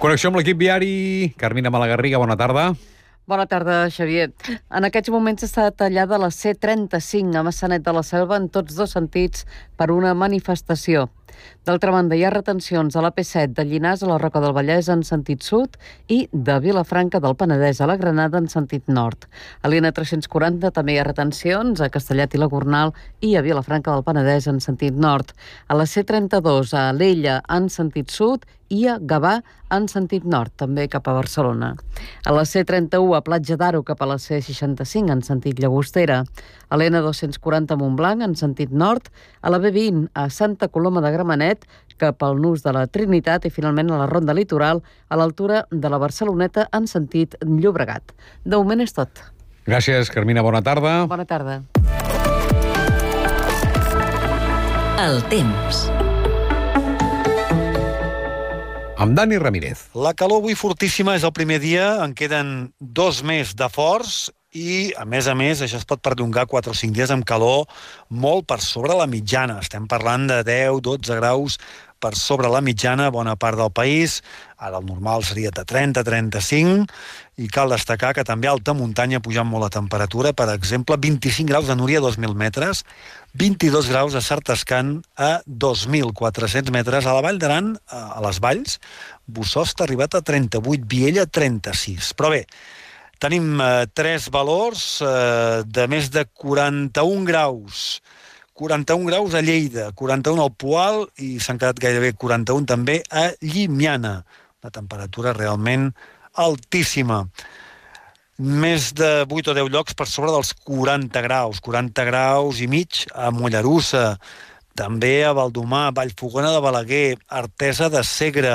Connexió amb l'equip viari. Carmina Malagarriga, bona tarda. Bona tarda, Xavier. En aquests moments està tallada la C35 a Maçanet de la Selva en tots dos sentits per una manifestació. D'altra banda, hi ha retencions a l'AP7 de Llinars a la Roca del Vallès en sentit sud i de Vilafranca del Penedès a la Granada en sentit nord. A l'N340 també hi ha retencions a Castellet i la Gornal i a Vilafranca del Penedès en sentit nord. A la C32 a Alella en sentit sud i a Gavà en sentit nord, també cap a Barcelona. A la C31 a Platja d'Aro cap a la C65 en sentit Llagostera. A l'N240 a Montblanc en sentit nord. A la B20 a Santa Coloma de Gramenet cap al nus de la Trinitat i finalment a la Ronda Litoral a l'altura de la Barceloneta en sentit Llobregat. De moment és tot. Gràcies, Carmina. Bona tarda. Bona tarda. El temps. Amb Dani Ramírez. La calor avui fortíssima, és el primer dia, en queden 2 més de forts i, a més, això es pot perllongar 4 o 5 dies amb calor molt per sobre la mitjana. Estem parlant de 10-12 graus per sobre la mitjana a bona part del país. Ara el normal seria de 30-35 i cal destacar que també a alta muntanya pujant molt la temperatura. Per exemple, 25 graus a Núria, 2.000 metres, 22 graus a Sartascan a 2.400 metres. A la Vall d'Aran, a les Valls, Bossòst ha arribat a 38, Viella 36. Però bé, tenim 3 valors de més de 41 graus. 41 graus a Lleida, 41 al Poal i s'han quedat gairebé 41 també a Llimiana. Una temperatura realment altíssima. Més de 8 o 10 llocs per sobre dels 40 graus i mig a Mollerussa, també a Valdomar, Vallfogona de Balaguer, Artesa de Segre,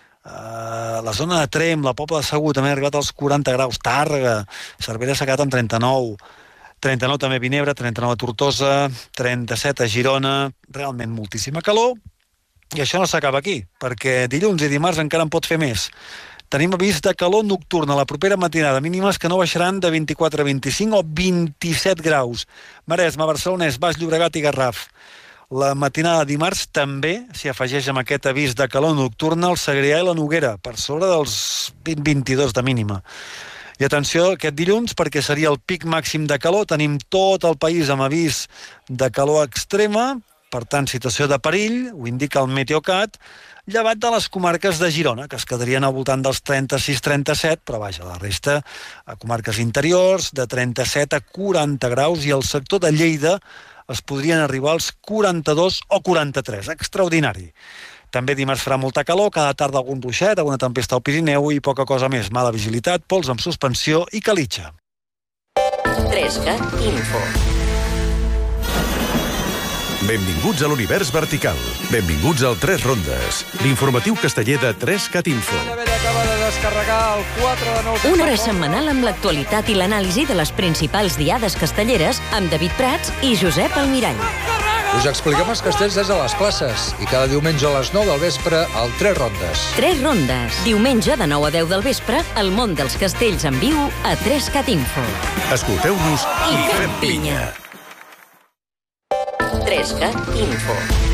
la zona de Tremp, la Pobla de Segur també ha arribat als 40 graus, Tàrrega, Cervera s'ha quedat amb 39 també a Vinebre, 39 a Tortosa, 37 a Girona, realment moltíssima calor, i això no s'acaba aquí, perquè dilluns i dimarts encara en pot fer més. Tenim avís de calor nocturna la propera matinada, mínimes que no baixaran de 24 a 25 o 27 graus. Maresme, Barcelonès, Baix Llobregat i Garraf. La matinada de dimarts també s'hi afegeix amb aquest avís de calor nocturna el Segrià i la Noguera, per sobre dels 20-22 de mínima. I atenció aquest dilluns, perquè seria el pic màxim de calor. Tenim tot el país amb avís de calor extrema, per tant, situació de perill, ho indica el Meteocat, llevat de les comarques de Girona, que es quedarien al voltant dels 36-37, però vaja, la resta a comarques interiors, de 37 a 40 graus, i el sector de Lleida es podrien arribar als 42 o 43. Extraordinari. També dimarts farà molta calor, cada tarda algun ruixet, alguna tempesta al Pirineu i poca cosa més. Mala visibilitat, pols amb suspensió i calitxa. 3CAT Info. Benvinguts a l'univers vertical. Benvinguts al 3 Rondes, l'informatiu casteller de 3CAT Info. Una hora setmanal amb l'actualitat i l'anàlisi de les principals diades castelleres amb David Prats i Josep Almirall. Us expliquem els castells des de les classes i cada diumenge a les 9 del vespre al 3 Rondes. 3 Rondes. Diumenge de 9 a 10 del vespre, el món dels castells en viu a 3CAT Info. Escolteu-nos i fem pinya. 3CAT Info.